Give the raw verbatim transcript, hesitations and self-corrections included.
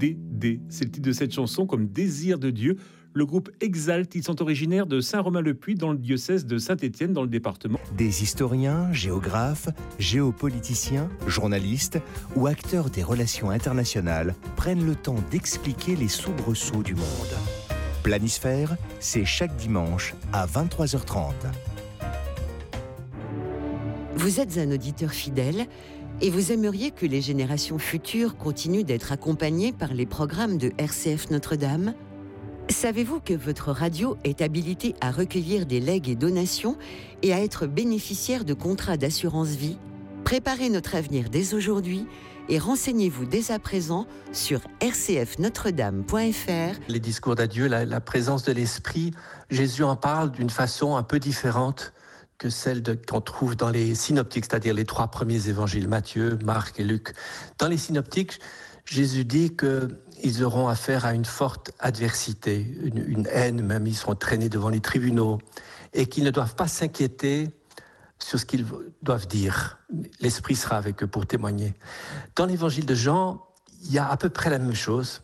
D D. C'est le titre de cette chanson, comme Désir de Dieu. Le groupe Exalte, ils sont originaires de Saint-Romain-le-Puy, dans le diocèse de Saint-Étienne, dans le département. Des historiens, géographes, géopoliticiens, journalistes ou acteurs des relations internationales prennent le temps d'expliquer les soubresauts du monde. Planisphère, c'est chaque dimanche à vingt-trois heures trente. Vous êtes un auditeur fidèle et vous aimeriez que les générations futures continuent d'être accompagnées par les programmes de R C F Notre-Dame ? Savez-vous que votre radio est habilitée à recueillir des legs et donations et à être bénéficiaire de contrats d'assurance vie ? Préparez notre avenir dès aujourd'hui et renseignez-vous dès à présent sur r c f notre dame point f r. Les discours d'adieu, la, la présence de l'Esprit, Jésus en parle d'une façon un peu différente que celle de, qu'on trouve dans les synoptiques, c'est-à-dire les trois premiers évangiles, Matthieu, Marc et Luc. Dans les synoptiques, Jésus dit qu'ils auront affaire à une forte adversité, une, une haine, même ils seront traînés devant les tribunaux, et qu'ils ne doivent pas s'inquiéter sur ce qu'ils doivent dire. L'Esprit sera avec eux pour témoigner. Dans l'évangile de Jean, il y a à peu près la même chose.